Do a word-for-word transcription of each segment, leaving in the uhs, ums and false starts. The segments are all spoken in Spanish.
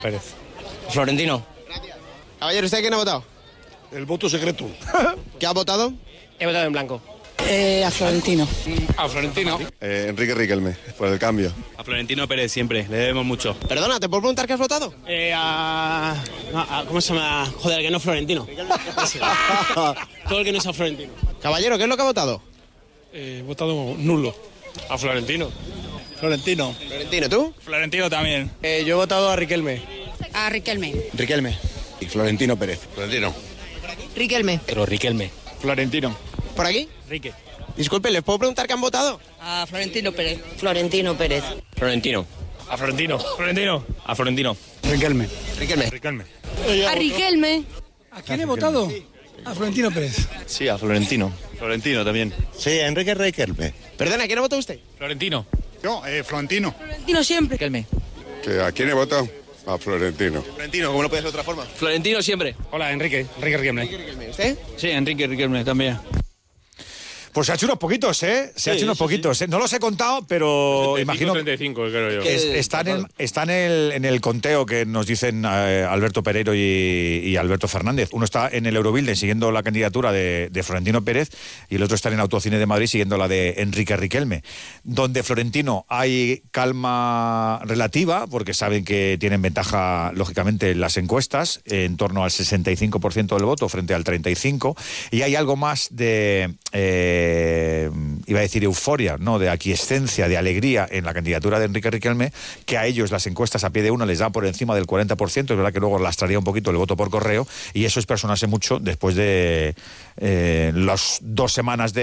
Pérez. Florentino. Caballero, ¿usted quién ha votado? El voto secreto. ¿Qué ha votado? He votado en blanco. Eh, a Florentino. A Florentino. Eh, Enrique Riquelme, por el cambio. A Florentino Pérez siempre, le debemos mucho. Perdona, ¿te puedo preguntar qué has votado? Eh, a, a- ¿Cómo se llama? Joder, que no es Florentino. Todo el que no sea Florentino. Caballero, ¿qué es lo que ha votado? Eh, votado nulo. A Florentino. Florentino. Florentino, ¿tú? Florentino también. Eh, yo he votado a Riquelme. A Riquelme. Riquelme. Y Florentino Pérez. Florentino. Riquelme. Pero Riquelme. Florentino. ¿Por aquí? Rique. Disculpe, ¿les puedo preguntar qué han votado? A Florentino Pérez. Florentino Pérez. Florentino. A Florentino. Florentino. A Florentino. Riquelme. Riquelme. Riquelme. A Riquelme. ¿A quién he votado? A Florentino Pérez. Sí, a Florentino. Florentino también. Sí, Enrique Riquelme. Perdona, ¿quién ha votado usted? Florentino. Yo, eh, Florentino. Florentino siempre. Riquelme. ¿A quién he votado? A Florentino. Florentino, ¿cómo no puede ser de otra forma? Florentino siempre. Hola, Enrique. Enrique Riquelme. Riquelme, ¿usted? Sí, Enrique Riquelme también. Pues se ha hecho unos poquitos, ¿eh? Se ha Sí, hecho unos sí, poquitos. ¿eh? No los he contado, pero imagino treinta y cinco, creo yo. que es- está, en el, está en, el, en el conteo que nos dicen eh, Alberto Pereiro y, y Alberto Fernández. Uno está en el Eurobuilding siguiendo la candidatura de, de Florentino Pérez y el otro está en Autocine de Madrid siguiendo la de Enrique Riquelme. Donde Florentino hay calma relativa, porque saben que tienen ventaja, lógicamente, en las encuestas, en torno al sesenta y cinco por ciento del voto frente al treinta y cinco por ciento, y hay algo más de... Eh, iba a decir euforia, no, de aquiescencia, de alegría en la candidatura de Enrique Riquelme, que a ellos las encuestas a pie de una les da por encima del cuarenta por ciento. Es verdad que luego lastraría un poquito el voto por correo, y eso es personarse mucho después de eh, las dos semanas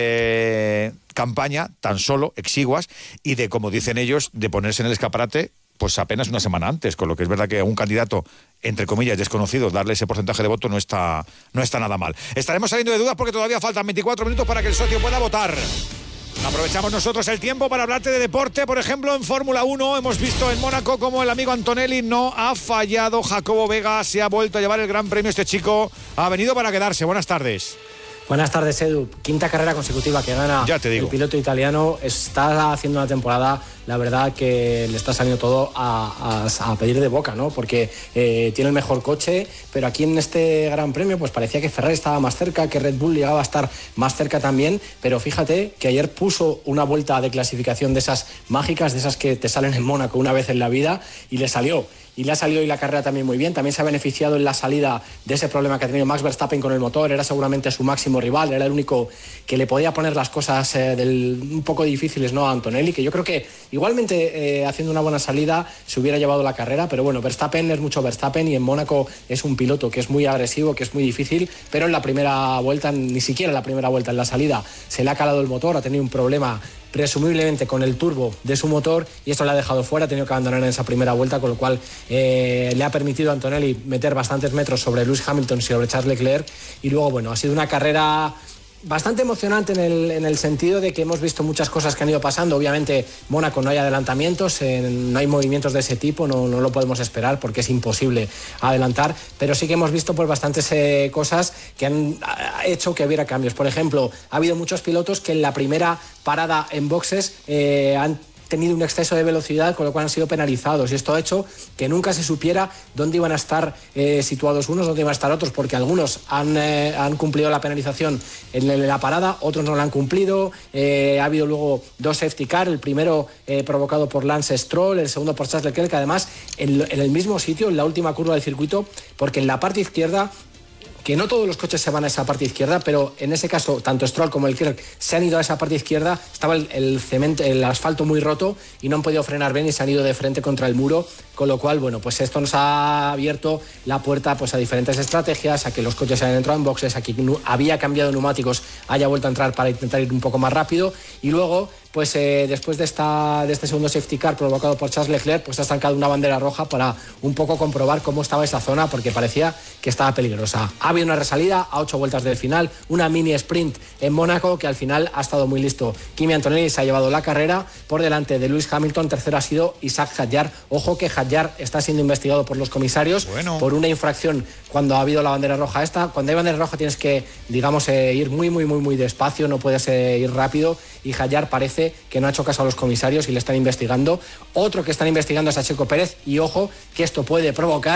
de campaña tan solo exiguas y de, como dicen ellos, de ponerse en el escaparate pues apenas una semana antes, con lo que es verdad que a un candidato, entre comillas, desconocido, darle ese porcentaje de voto no está, no está nada mal. Estaremos saliendo de dudas porque todavía faltan veinticuatro minutos para que el socio pueda votar. Aprovechamos nosotros el tiempo para hablarte de deporte. Por ejemplo, en Fórmula uno hemos visto en Mónaco como el amigo Antonelli no ha fallado. Jacobo Vega se ha vuelto a llevar el gran premio. Este chico ha venido para quedarse. Buenas tardes. Buenas tardes, Edu. Quinta carrera consecutiva que gana Ya te digo. el piloto italiano. Está haciendo una temporada, la verdad, que le está saliendo todo a, a, a pedir de boca, ¿no? Porque eh, tiene el mejor coche, pero aquí en este Gran Premio pues parecía que Ferrari estaba más cerca, que Red Bull llegaba a estar más cerca también, pero fíjate que ayer puso una vuelta de clasificación de esas mágicas, de esas que te salen en Mónaco una vez en la vida, y le salió. Y le ha salido hoy la carrera también muy bien. También se ha beneficiado en la salida de ese problema que ha tenido Max Verstappen con el motor. Era seguramente su máximo rival, era el único que le podía poner las cosas eh, del, un poco difíciles, ¿no?, a Antonelli, que yo creo que igualmente eh, haciendo una buena salida se hubiera llevado la carrera, pero bueno, Verstappen es mucho Verstappen y en Mónaco es un piloto que es muy agresivo, que es muy difícil, pero en la primera vuelta, ni siquiera en la primera vuelta, en la salida, se le ha calado el motor, ha tenido un problema presumiblemente con el turbo de su motor y esto le ha dejado fuera, ha tenido que abandonar en esa primera vuelta, con lo cual eh, le ha permitido a Antonelli meter bastantes metros sobre Lewis Hamilton y sobre Charles Leclerc, y luego bueno, ha sido una carrera bastante emocionante en el, en el sentido de que hemos visto muchas cosas que han ido pasando. Obviamente Mónaco no hay adelantamientos, eh, no hay movimientos de ese tipo, no, no lo podemos esperar porque es imposible adelantar, pero sí que hemos visto pues bastantes eh, cosas que han ha hecho que hubiera cambios. Por ejemplo, ha habido muchos pilotos que en la primera parada en boxes eh, han tenido un exceso de velocidad, con lo cual han sido penalizados, y esto ha hecho que nunca se supiera dónde iban a estar eh, situados unos, dónde iban a estar otros, porque algunos han, eh, han cumplido la penalización en la parada, otros no la han cumplido. Eh, ha habido luego dos safety car, el primero eh, provocado por Lance Stroll, el segundo por Charles Leclerc, además en, en el mismo sitio, en la última curva del circuito, porque en la parte izquierda, que no todos los coches se van a esa parte izquierda, pero en ese caso tanto Stroll como el Leclerc se han ido a esa parte izquierda, estaba el, el cemento, el asfalto muy roto y no han podido frenar bien y se han ido de frente contra el muro, con lo cual bueno, pues esto nos ha abierto la puerta pues a diferentes estrategias, a que los coches hayan entrado en boxes, a que había cambiado neumáticos haya vuelto a entrar para intentar ir un poco más rápido, y luego pues eh, después de, esta, de este segundo safety car provocado por Charles Leclerc, pues ha estancado una bandera roja para un poco comprobar cómo estaba esa zona, porque parecía que estaba peligrosa. Ha habido una resalida a ocho vueltas del final, una mini sprint en Mónaco que al final ha estado muy listo. Kimi Antonelli se ha llevado la carrera por delante de Lewis Hamilton, tercero ha sido Isaac Hadjar. Ojo que Hadjar está siendo investigado por los comisarios bueno. por una infracción cuando ha habido la bandera roja esta. Cuando hay bandera roja tienes que, digamos, eh, ir muy, muy, muy, muy despacio, no puedes eh, ir rápido, y Hadjar parece que no ha hecho caso a los comisarios y le están investigando. Otro que están investigando es a Checo Pérez, y ojo que esto puede provocar